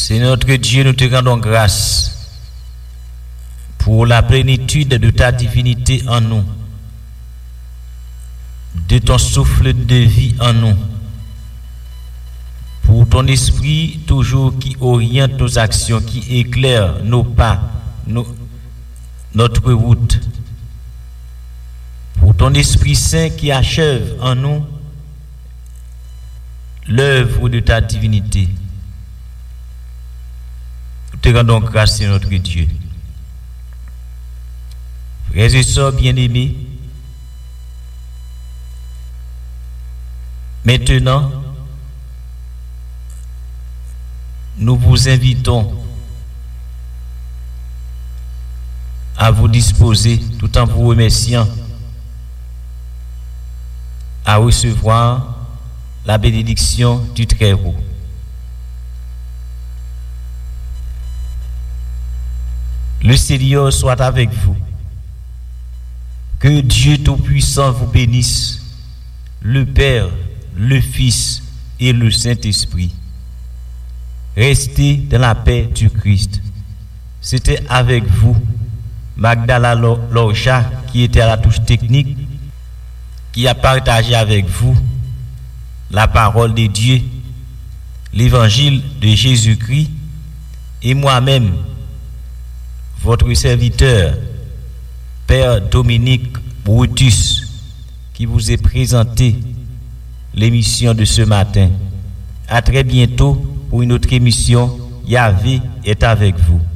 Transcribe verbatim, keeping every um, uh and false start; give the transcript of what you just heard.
C'est notre Dieu, nous te rendons grâce pour la plénitude de ta divinité en nous, de ton souffle de vie en nous, pour ton esprit toujours qui oriente nos actions, qui éclaire nos pas, nos, notre route, pour ton Esprit Saint qui achève en nous l'œuvre de ta divinité. Nous te rendons grâce, Seigneur notre Dieu. Frères et sœurs bien-aimés, maintenant, nous vous invitons à vous disposer, tout en vous remerciant, à recevoir la bénédiction du Très-Haut. Le Seigneur soit avec vous. Que Dieu Tout-Puissant vous bénisse, le Père, le Fils et le Saint-Esprit. Restez dans la paix du Christ. C'était avec vous, Magdala Lorcha, qui était à la touche technique, qui a partagé avec vous la parole de Dieu, l'évangile de Jésus-Christ, et moi-même, votre serviteur, Père Dominique Brutus, qui vous ai présenté l'émission de ce matin. À très bientôt pour une autre émission. Yahvé est avec vous.